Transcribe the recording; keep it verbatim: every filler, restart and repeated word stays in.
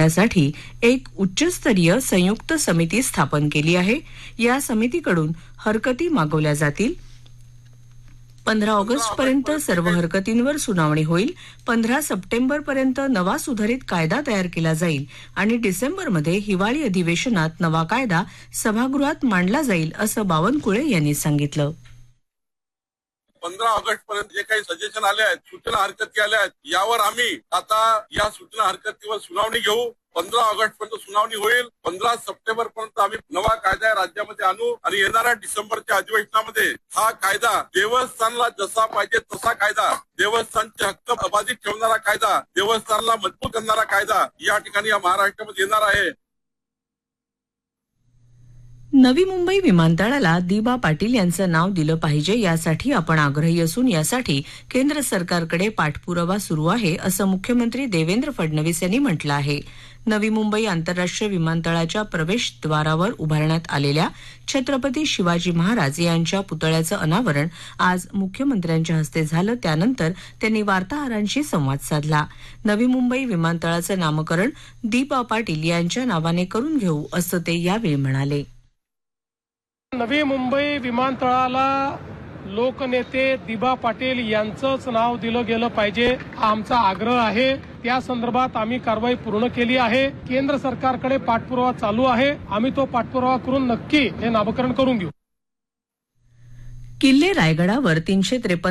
यासाठी एक उच्चस्तरीय संयुक्त समिती स्थापन केली आहे। या समितीकडून हरकती मागवल्या जातील। पंधरा ऑगस्ट पर्यंत सर्व हरकतींवर सुनावणी होईल। पंधरा सप्टेंबर पर्यंत नवा सुधारित कायदा तयार केला जाईल आणि डिसेंबरमध्ये हिवाळी अधिवेशनात नवा कायदा सभागृहात मांडला जाईल असं बावनकुळे यांनी सांगितलं। पंधरा ऑगस्ट पर्यंत जे काही सजेशन आले आहेत, सूचना हरकती आल्या आहेत, यावर आम्ही आता या सूचना हरकतीवर सुनावणी घेऊ। पंधरा ऑगस्ट पर्यंत सुनावणी होईल। पंधरा सप्टेंबर पर्यंत आम्ही नवा कायदा राज्यामध्ये आणू आणि येणाऱ्या डिसेंबरच्या अधिवेशनामध्ये हा कायदा देवस्थानला जसा पाहिजे तसा कायदा, देवस्थानचे हक्क अबाधित ठेवणारा कायदा, देवस्थानला मजबूत करणारा कायदा या ठिकाणी या महाराष्ट्रामध्ये येणार आहे। नवी मुंबई विमानतळाला दिबा पाटील यांचं नाव दिलं पाहिजे, यासाठी आपण आग्रही असून यासाठी केंद्र सरकारकडे पाठपुरावा सुरू आहे असं मुख्यमंत्री देवेंद्र फडणवीस यांनी म्हटलं आहे। नवी मुंबई आंतरराष्ट्रीय विमानतळाच्या प्रवेशद्वारावर उभारण्यात आलेल्या छत्रपती शिवाजी महाराज यांच्या पुतळ्याचं अनावरण आज मुख्यमंत्र्यांच्या हस्ते झालं। त्यानंतर त्यांनी वार्ताहरांशी संवाद साधला। नवी मुंबई विमानतळाचं नामकरण दिबा पाटील यांच्या नावाने करून घेऊ असं ते यावेळी म्हणाले। नवी मुंबई विमानतळाला लोकनेते दिबा पाटील यांचंच नाव दिलं गेलं पाहिजे हा आमचा आग्रह आहे। त्या संदर्भात आम्ही कारवाई पूर्ण केली आहे। केंद्र सरकारकडे पाठपुरावा चालू आहे। आम्ही तो पाठपुरावा करून नक्की हे नामकरण करून घेऊ। किल्ले रायगडावर तीनशे त्रेपन्न